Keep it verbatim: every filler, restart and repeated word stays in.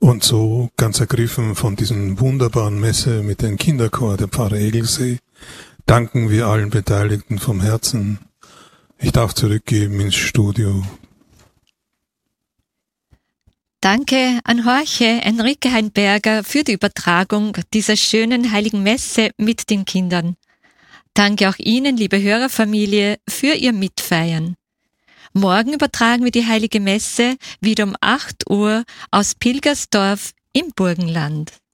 Und so, ganz ergriffen von diesen wunderbaren Messe mit dem Kinderchor der Pfarrer Egelsee, danken wir allen Beteiligten vom Herzen. Ich darf zurückgeben ins Studio. Danke an Jorge Enrique Heinberger für die Übertragung dieser schönen heiligen Messe mit den Kindern. Danke auch Ihnen, liebe Hörerfamilie, für Ihr Mitfeiern. Morgen übertragen wir die heilige Messe wieder um acht Uhr aus Pilgersdorf im Burgenland.